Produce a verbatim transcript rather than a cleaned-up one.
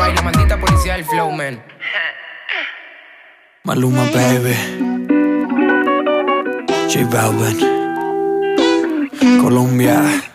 baile, maldita policía del flow, man. Maluma, baby. J Balvin. Colombia.